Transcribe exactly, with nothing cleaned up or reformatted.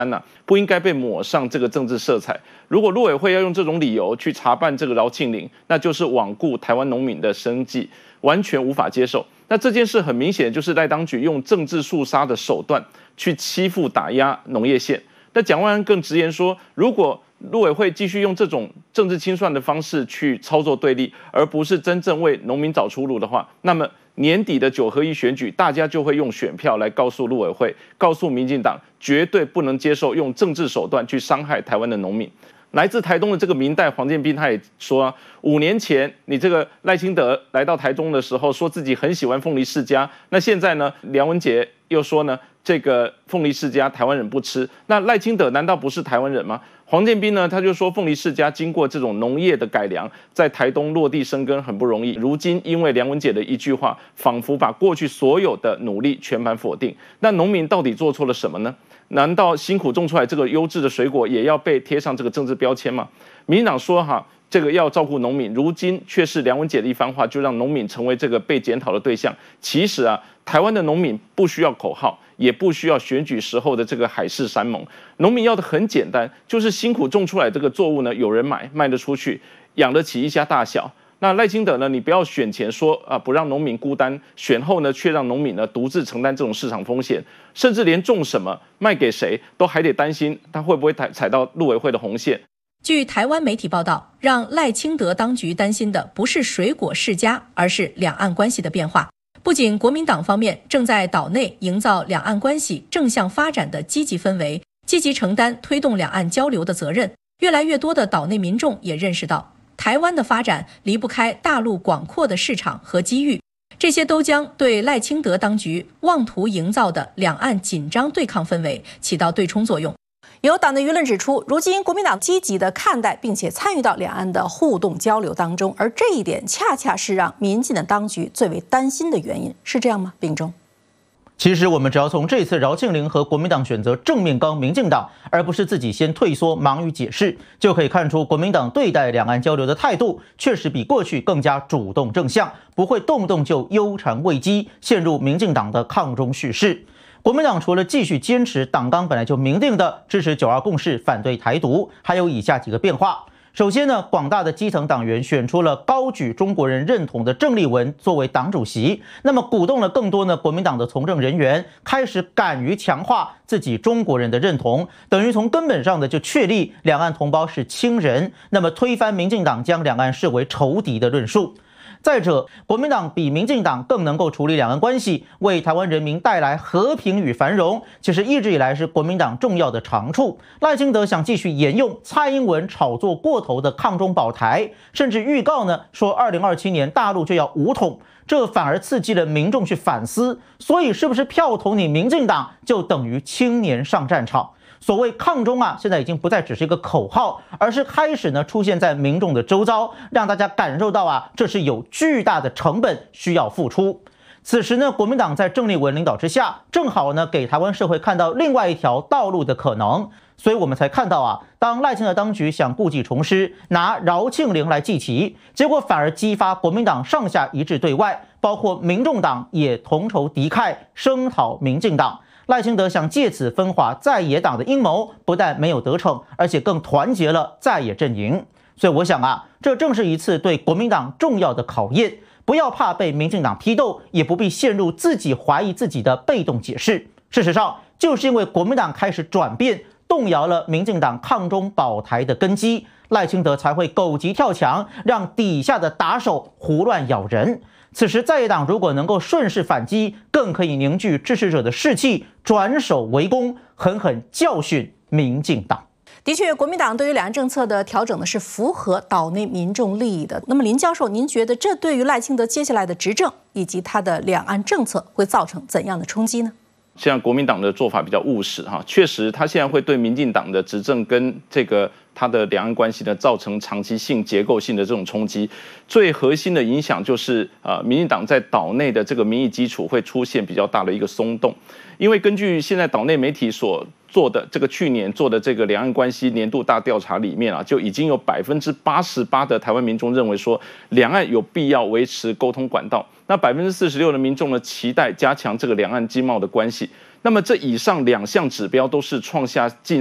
呐、啊，不应该被抹上这个政治色彩。如果陆委会要用这种理由去查办这个饶庆铃，那就是罔顾台湾农民的生计，完全无法接受。那这件事很明显就是赖当局用政治肃杀的手段去欺负打压农业县。那蒋万安更直言说，如果陆委会继续用这种政治清算的方式去操作对立，而不是真正为农民找出路的话，那么年底的九合一选举，大家就会用选票来告诉陆委会，告诉民进党，绝对不能接受用政治手段去伤害台湾的农民。来自台东的这个民代黄建斌，他也说、啊，五年前你这个赖清德来到台中的时候，说自己很喜欢凤梨世家，那现在呢，梁文杰又说呢，这个凤梨世家台湾人不吃，那赖清德难道不是台湾人吗？黄建斌呢，他就说凤梨世家经过这种农业的改良，在台东落地生根很不容易。如今因为梁文杰的一句话，仿佛把过去所有的努力全盘否定。那农民到底做错了什么呢？难道辛苦种出来这个优质的水果也要被贴上这个政治标签吗？民进党说哈，这个要照顾农民，如今却是梁文杰的一番话，就让农民成为这个被检讨的对象。其实啊，台湾的农民不需要口号，也不需要选举时候的这个海誓山盟，农民要的很简单，就是辛苦种出来这个作物呢，有人买，卖得出去，养得起一家大小。那赖清德呢，你不要选前说啊不让农民孤单，选后呢却让农民呢独自承担这种市场风险，甚至连种什么卖给谁都还得担心他会不会踩踩到陆委会的红线。 据台湾媒体报道，让赖清德当局担心的不是水果世家，而是两岸关系的变化。不仅国民党方面正在岛内营造两岸关系正向发展的积极氛围，积极承担推动两岸交流的责任，越来越多的岛内民众也认识到，台湾的发展离不开大陆广阔的市场和机遇，这些都将对赖清德当局妄图营造的两岸紧张对抗氛围起到对冲作用。 有党内舆论指出，如今国民党积极地看待并且参与到两岸的互动交流当中，而这一点恰恰是让民进党当局最为担心的原因，是这样吗？秉忠。 其实我们只要从这次饶庆铃和国民党选择正面刚民进党，而不是自己先退缩忙于解释，就可以看出国民党对待两岸交流的态度确实比过去更加主动正向，不会动不动就忧谗畏讥，陷入民进党的抗中叙事。国民党除了继续坚持党纲本来就明定的支持九二共识、反对台独，还有以下几个变化。首先呢，广大的基层党员选出了高举中国人认同的郑丽文作为党主席，那么鼓动了更多呢国民党的从政人员开始敢于强化自己中国人的认同，等于从根本上的就确立两岸同胞是亲人，那么推翻民进党将两岸视为仇敌的论述。再者，国民党比民进党更能够处理两岸关系，为台湾人民带来和平与繁荣，其实一直以来是国民党重要的长处。赖清德想继续沿用蔡英文炒作过头的抗中保台，甚至预告呢说二零二七年大陆就要武统，这反而刺激了民众去反思，所以是不是票投你民进党就等于青年上战场？所谓抗中啊，现在已经不再只是一个口号，而是开始呢出现在民众的周遭，让大家感受到啊，这是有巨大的成本需要付出。此时呢，国民党在郑丽文领导之下，正好呢给台湾社会看到另外一条道路的可能，所以我们才看到啊，当赖清德当局想故技重施，拿饶庆铃来祭旗，结果反而激发国民党上下一致对外，包括民众党也同仇敌忾，声讨民进党。赖清德想借此分化在野党的阴谋，不但没有得逞，而且更团结了在野阵营。所以我想啊，这正是一次对国民党重要的考验。不要怕被民进党批斗，也不必陷入自己怀疑自己的被动解释。事实上，就是因为国民党开始转变，动摇了民进党抗中保台的根基，赖清德才会狗急跳墙，让底下的打手胡乱咬人。此时在野党如果能够顺势反击，更可以凝聚支持者的士气，转守为攻，狠狠教训民进党。 的确，国民党对于两岸政策的调整呢，是符合岛内民众利益的。那么林教授，您觉得这对于赖清德接下来的执政以及他的两岸政策会造成怎样的冲击呢？ 现在国民党的做法比较务实哈，确实他现在会对民进党的执政跟这个他的两岸关系呢造成长期性、结构性的这种冲击。最核心的影响就是呃，民进党在岛内的这个民意基础会出现比较大的一个松动，因为根据现在岛内媒体所做的这个去年做的这个两岸关系年度大调查里面啊，就已经有百分之八十八的台湾民众认为说，两岸有必要维持沟通管道。那百分之四十六的民众呢，期待加强这个两岸经贸的关系。那么这以上两项指标都是创下近